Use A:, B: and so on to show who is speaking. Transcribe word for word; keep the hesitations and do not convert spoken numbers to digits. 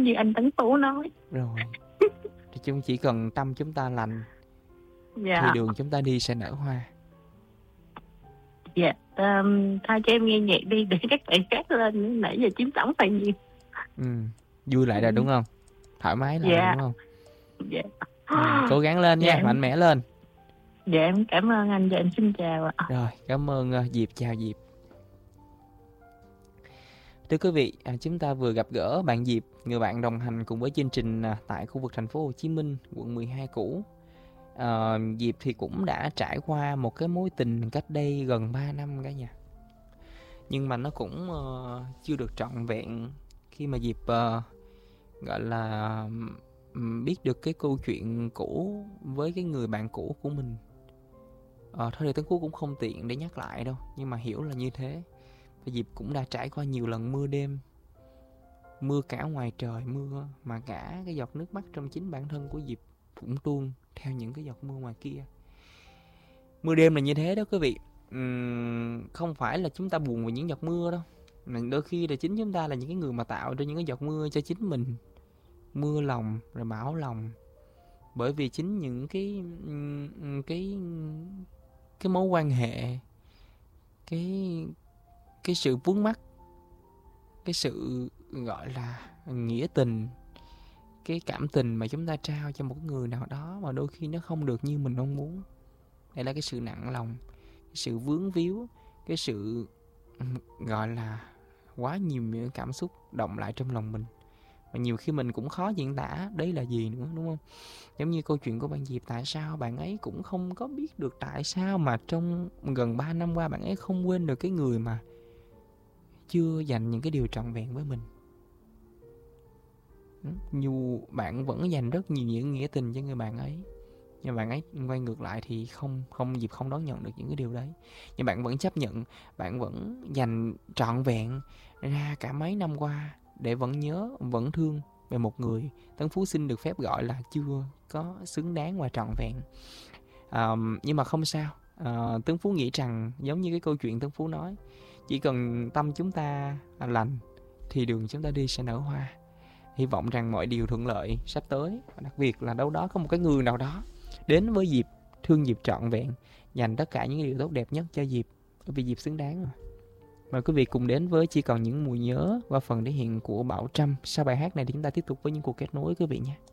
A: giống như anh Tấn Tú nói.
B: Rồi. Thì chúng chỉ cần tâm chúng ta lành,
A: Dạ.
B: thì đường chúng ta đi sẽ nở hoa.
A: Dạ. Um, thôi cho em nghe nhạc đi để các bạn khác lên, nãy giờ chiếm tổng phải nhiều.
B: Ừ. Vui lại rồi đúng không? Thoải mái lại
A: Dạ.
B: đúng không?
A: Dạ.
B: Ừ. Cố gắng lên nha,
A: Dạ.
B: mạnh mẽ lên.
A: Dạ em cảm ơn anh và em xin chào ạ.
B: Rồi, cảm ơn uh, Diệp, chào Diệp. Thưa quý vị, à, chúng ta vừa gặp gỡ bạn Diệp, người bạn đồng hành cùng với chương trình à, tại khu vực thành phố Hồ Chí Minh, quận mười hai cũ. À, Diệp thì cũng đã trải qua một cái mối tình cách đây gần ba năm cả nhà. Nhưng mà nó cũng uh, chưa được trọn vẹn khi mà Diệp uh, gọi là um, biết được cái câu chuyện cũ với cái người bạn cũ của mình. À, thôi thì Tấn Phú cũng không tiện để nhắc lại đâu, nhưng mà hiểu là như thế. Và Diệp cũng đã trải qua nhiều lần mưa đêm, mưa cả ngoài trời mưa, mà cả cái giọt nước mắt trong chính bản thân của Diệp cũng tuôn theo những cái giọt mưa ngoài kia. Mưa đêm là như thế đó quý vị. uhm, Không phải là chúng ta buồn vì những giọt mưa đâu, mà đôi khi là chính chúng ta là những cái người mà tạo ra những cái giọt mưa cho chính mình. Mưa lòng rồi bão lòng. Bởi vì chính những cái cái cái mối quan hệ, cái cái sự vướng mắc, cái sự gọi là nghĩa tình, cái cảm tình mà chúng ta trao cho một người nào đó mà đôi khi nó không được như mình mong muốn. Đây là cái sự nặng lòng, cái sự vướng víu, cái sự gọi là quá nhiều những cảm xúc động lại trong lòng mình. Và nhiều khi mình cũng khó diễn tả đấy là gì nữa, đúng không? Giống như câu chuyện của bạn Diệp, tại sao bạn ấy cũng không có biết được tại sao mà trong gần ba năm qua bạn ấy không quên được cái người mà chưa dành những cái điều trọn vẹn với mình. Dù bạn vẫn dành rất nhiều những nghĩa tình cho người bạn ấy, nhưng bạn ấy quay ngược lại thì không không Diệp không đón nhận được những cái điều đấy. Nhưng bạn vẫn chấp nhận, bạn vẫn dành trọn vẹn ra cả mấy năm qua để vẫn nhớ, vẫn thương về một người Tấn Phú xin được phép gọi là chưa có xứng đáng và trọn vẹn. À, nhưng mà không sao. À, Tấn Phú nghĩ rằng giống như cái câu chuyện Tấn Phú nói, chỉ cần tâm chúng ta lành thì đường chúng ta đi sẽ nở hoa. Hy vọng rằng mọi điều thuận lợi sắp tới, đặc biệt là đâu đó có một cái người nào đó đến với Diệp, thương Diệp trọn vẹn, dành tất cả những điều tốt đẹp nhất cho Diệp, bởi vì Diệp xứng đáng rồi. Mời quý vị cùng đến với Chỉ Còn Những Mùi Nhớ qua phần thể hiện của Bảo Trâm. Sau bài hát này thì chúng ta tiếp tục với những cuộc kết nối quý vị nhé.